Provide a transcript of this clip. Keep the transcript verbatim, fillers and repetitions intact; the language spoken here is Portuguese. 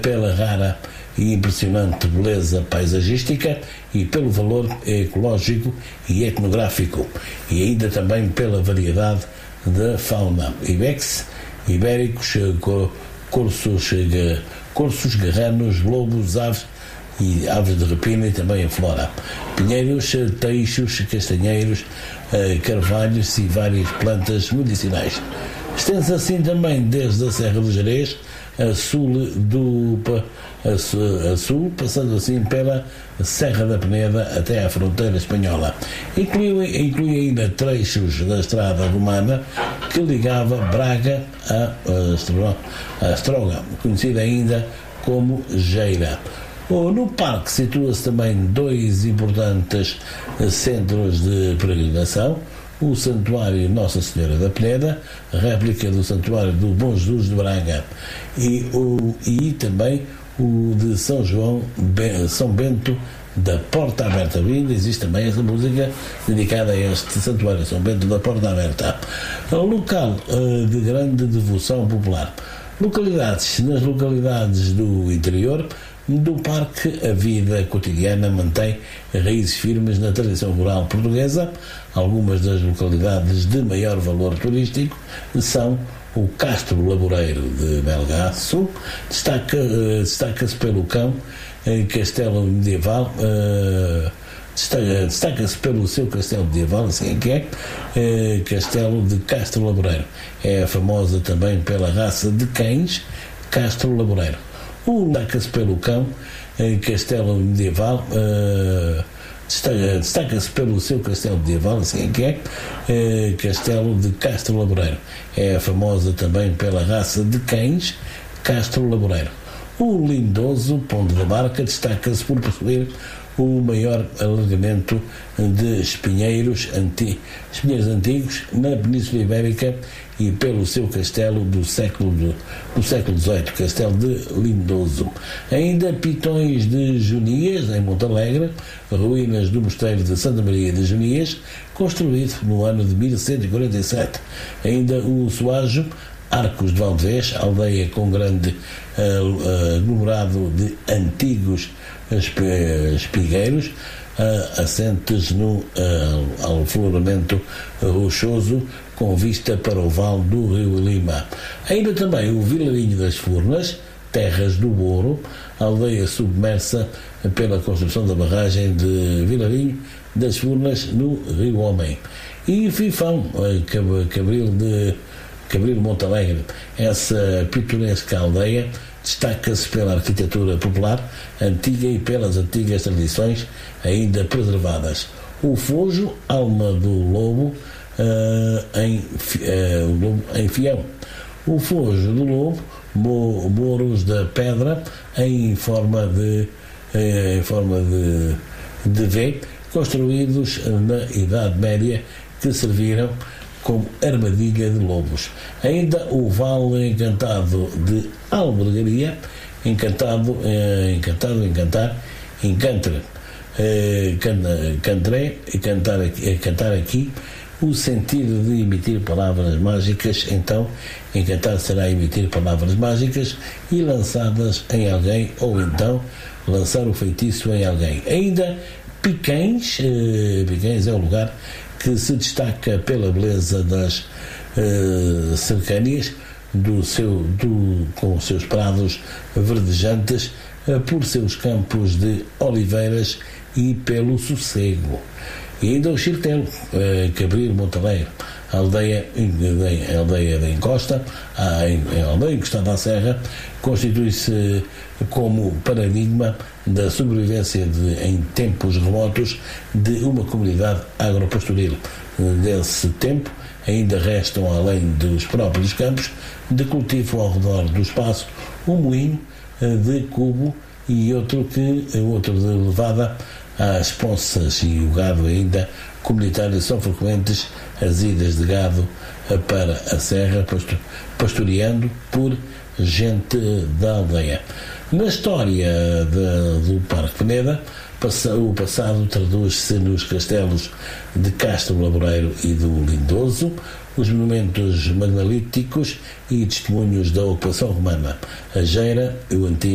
pela rara e impressionante beleza paisagística e pelo valor ecológico e etnográfico, e ainda também pela variedade da fauna ibex, ibéricos, corsos, corsos, garranos, lobos, aves e aves de rapina e também a flora, pinheiros, teixos, castanheiros, carvalhos e várias plantas medicinais. Estende-se assim também desde a Serra do Jerez a sul, do, a, a sul, passando assim pela Serra da Peneda até à fronteira espanhola. Inclui, inclui ainda trechos da estrada romana que ligava Braga a, a, a Astroga, conhecida ainda como Geira. No parque situa-se também dois importantes centros de peregrinação: o Santuário Nossa Senhora da Peneda, réplica do Santuário do Bom Jesus de Braga, e, o, e também o de São João, São Bento da Porta Aberta. Ainda existe também essa música dedicada a este santuário, São Bento da Porta Aberta. Local uh, de grande devoção popular. Localidades. Nas localidades do interior do parque, a vida cotidiana mantém raízes firmes na tradição rural portuguesa. Algumas das localidades de maior valor turístico são o Castro Laboreiro de Melgaço, destaca, destaca-se pelo cão, castelo medieval, destaca, destaca-se pelo seu castelo medieval, assim é que é, castelo de Castro Laboreiro. É famosa também pela raça de cães Castro Laboreiro. O destaca-se pelo cão, castelo medieval, destaca, destaca-se pelo seu castelo medieval, assim é que é, castelo de Castro Laboreiro. É famosa também pela raça de cães Castro Laboreiro. O lindoso Ponte da Barca destaca-se por possuir o maior alargamento de espinheiros, anti, espinheiros antigos na Península Ibérica e pelo seu castelo do século, do, do século dezoito, Castelo de Lindoso. Ainda Pitões de Junias, em Montalegre, ruínas do Mosteiro de Santa Maria de Junias, construído no ano de mil cento e quarenta e sete. Ainda o Soajo, Arcos de Valdevez, aldeia com grande uh, aglomerado de antigos espigueiros, uh, assentes no uh, afloramento rochoso com vista para o vale do Rio Lima. Ainda também o Vilarinho das Furnas, terras do Ouro, aldeia submersa pela construção da barragem de Vilarinho das Furnas no Rio Homem. E Fifão, Cabril de Cabril Montalegre, essa pitoresca aldeia destaca-se pela arquitetura popular antiga e pelas antigas tradições ainda preservadas. O Fojo, Alma do Lobo, uh, em, uh, Lobo em Fião. O Fojo do Lobo, mo, Moros da Pedra, em forma de, uh, em forma de, de V, construídos na Idade Média, que serviram como armadilha de lobos. Ainda o Vale Encantado de Albergaria, encantado, eh, encantado, encantar, encantre, eh, cantré, cantar, cantar aqui, o sentido de emitir palavras mágicas. Então, encantar será emitir palavras mágicas e lançadas em alguém, ou então lançar o feitiço em alguém. Ainda Piquens, eh, Piquens é o lugar que se destaca pela beleza das uh, cercanias, do seu, do, com os seus prados verdejantes, uh, por seus campos de oliveiras e pelo sossego. E ainda o Chirtelo, uh, Cabril Montalegre, a aldeia, a aldeia da Encosta, a, a aldeia encostada à serra, constitui-se como paradigma da sobrevivência de, em tempos remotos de uma comunidade agropastoril. Desse tempo ainda restam, além dos próprios campos de cultivo ao redor do espaço, um moinho de cubo e outro, que, outro de levada às poças, e o gado ainda comunitário. São frequentes as idas de gado para a serra, pastoreando por gente da aldeia. Na história de, do Parque Peneda, o passado traduz-se nos castelos de Castro Laboreiro e do Lindoso, os monumentos magnolíticos e testemunhos da ocupação romana, a Geira, o antigo